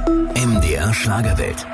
MDR Schlagerwelt.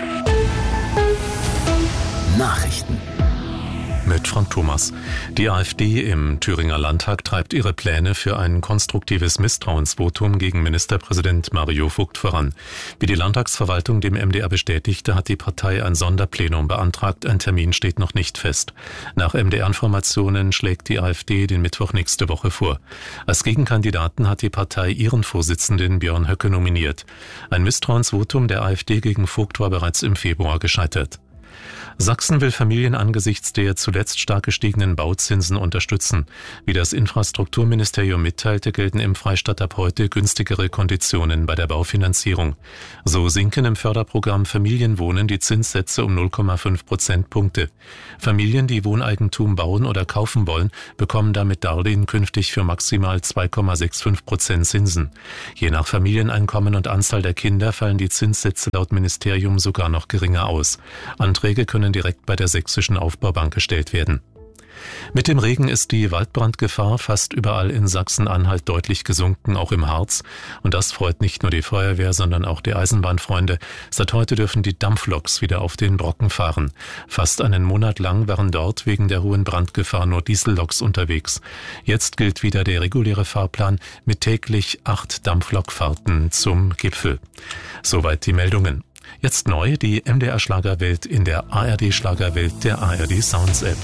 Nachrichten. Mit Frank Thomas. Die AfD im Thüringer Landtag treibt ihre Pläne für ein konstruktives Misstrauensvotum gegen Ministerpräsident Mario Vogt voran. Wie die Landtagsverwaltung dem MDR bestätigte, hat die Partei ein Sonderplenum beantragt. Ein Termin steht noch nicht fest. Nach MDR-Informationen schlägt die AfD den Mittwoch nächste Woche vor. Als Gegenkandidaten hat die Partei ihren Vorsitzenden Björn Höcke nominiert. Ein Misstrauensvotum der AfD gegen Vogt war bereits im Februar gescheitert. Sachsen will Familien angesichts der zuletzt stark gestiegenen Bauzinsen unterstützen. Wie das Infrastrukturministerium mitteilte, gelten im Freistaat ab heute günstigere Konditionen bei der Baufinanzierung. So sinken im Förderprogramm Familienwohnen die Zinssätze um 0,5 Prozentpunkte. Familien, die Wohneigentum bauen oder kaufen wollen, bekommen damit Darlehen künftig für maximal 2,65% Zinsen. Je nach Familieneinkommen und Anzahl der Kinder fallen die Zinssätze laut Ministerium sogar noch geringer aus. Anträge können direkt bei der Sächsischen Aufbaubank gestellt werden. Mit dem Regen ist die Waldbrandgefahr fast überall in Sachsen-Anhalt deutlich gesunken, auch im Harz. Und das freut nicht nur die Feuerwehr, sondern auch die Eisenbahnfreunde. Seit heute dürfen die Dampfloks wieder auf den Brocken fahren. Fast einen Monat lang waren dort wegen der hohen Brandgefahr nur Dieselloks unterwegs. Jetzt gilt wieder der reguläre Fahrplan mit täglich 8 Dampflokfahrten zum Gipfel. Soweit die Meldungen. Jetzt neu die MDR Schlagerwelt in der ARD Schlagerwelt der ARD Sounds App.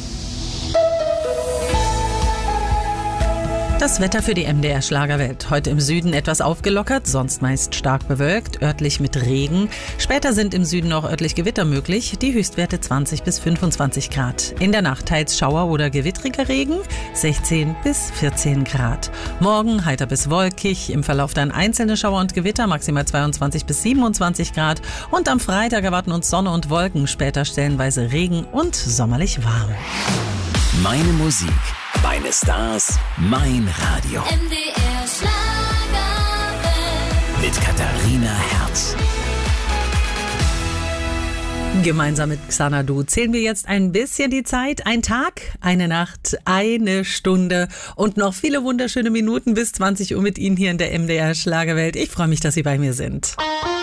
Das Wetter für die MDR Schlagerwelt. Heute im Süden etwas aufgelockert, sonst meist stark bewölkt, örtlich mit Regen. Später sind im Süden auch örtlich Gewitter möglich, die Höchstwerte 20 bis 25 Grad. In der Nacht teils Schauer oder gewittriger Regen, 16 bis 14 Grad. Morgen heiter bis wolkig, im Verlauf dann einzelne Schauer und Gewitter, maximal 22 bis 27 Grad. Und am Freitag erwarten uns Sonne und Wolken, später stellenweise Regen und sommerlich warm. Meine Musik, meine Stars, mein Radio. MDR Schlagerwelt. Mit Katharina Herz. Gemeinsam mit Xanadu zählen wir jetzt ein bisschen die Zeit. Ein Tag, eine Nacht, eine Stunde und noch viele wunderschöne Minuten bis 20 Uhr mit Ihnen hier in der MDR Schlagerwelt. Ich freue mich, dass Sie bei mir sind.